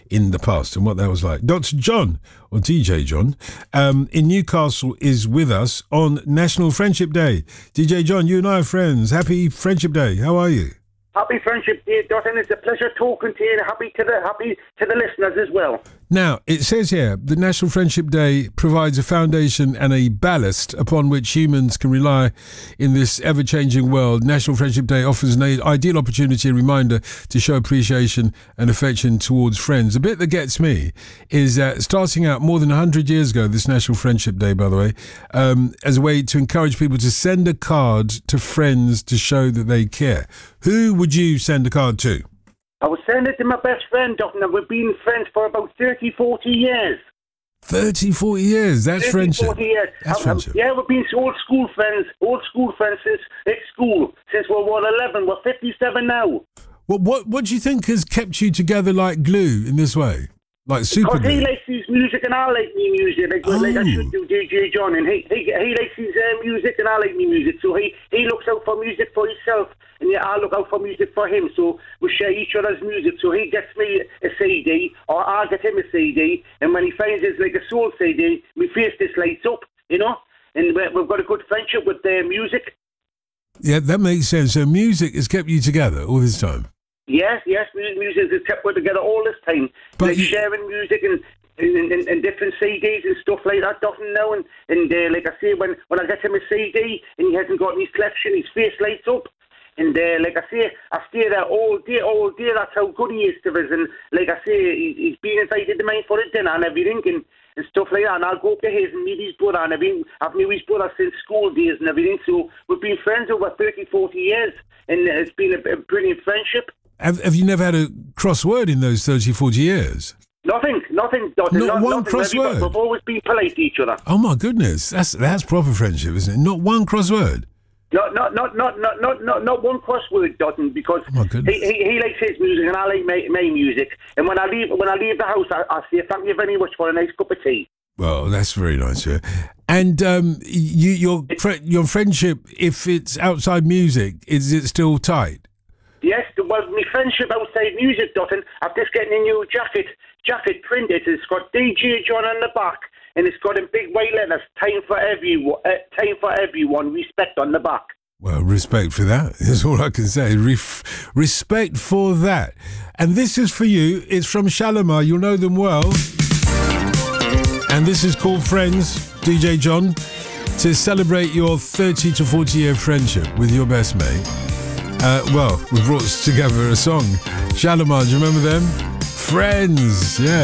in the past and what that was like. Dr. John, or DJ John, in Newcastle is with us on National Friendship Day. DJ John, you and I are friends. Happy Friendship Day. How are you? Happy Friendship Day, Dotton. It's a pleasure talking to you, and happy to the listeners as well. Now, it says here, the National Friendship Day provides a foundation and a ballast upon which humans can rely in this ever-changing world. National Friendship Day offers an ideal opportunity and reminder to show appreciation and affection towards friends. The bit that gets me is that starting out more than 100 years ago, this National Friendship Day, by the way, as a way to encourage people to send a card to friends to show that they care. Who would you send a card to? I would send it to my best friend, Dotton, and we've been friends for about 30, 40 years. 30, 40 years, that's 30, friendship. 40 years. That's friendship. Yeah, we've been old school friends since school, since World War 11. We're 57 now. What do you think has kept you together like glue in this way? Like super glue? Because he likes his music and I like me music, like I should do DJ John, and he likes his music and I like me music, so he looks out for music for himself, and I look out for music for him, so we share each other's music, so he gets me a CD, or I get him a CD, and when he finds it's like a soul CD, my face just lights up, you know, and we've got a good friendship with music. Yeah, that makes sense. So music has kept you together all this time? Yes, music has kept us together all this time. But like sharing music and different CDs and stuff like that, Dotton now, and like I say, when I get him a CD and he hasn't got in his collection, his face lights up. And like I say, I stay there all day, that's how good he is to us. And like I say, he's been invited to mine for a dinner and everything, and stuff like that, and I'll go up to his and meet his brother and everything. I've known his brother since school days and everything, so we've been friends over 30, 40 years, and it's been a brilliant friendship. Have you never had a cross word in those 30, 40 years? Nothing, Dotton. Not one cross word? We've always been polite to each other. Oh my goodness, that's proper friendship, isn't it? Not one cross word? Not one crossword, Dotton, because he likes his music and I like my music. And when I leave the house, I say thank you very much for a nice cup of tea. Well, that's very nice, yeah. And your friendship, if it's outside music, is it still tight? Yes, well, my friendship outside music, Dotton, I've just getting a new jacket printed. It's got DJ John on the back, and it's got in big white letters, time for everyone, respect on the back. Well, respect for that is all I can say. Respect for that. And this is for you. It's from Shalimar. You'll know them well. And this is called Friends, DJ John, to celebrate your 30 to 40 year friendship with your best mate. Well, we brought together a song. Shalimar, do you remember them? Friends, yeah.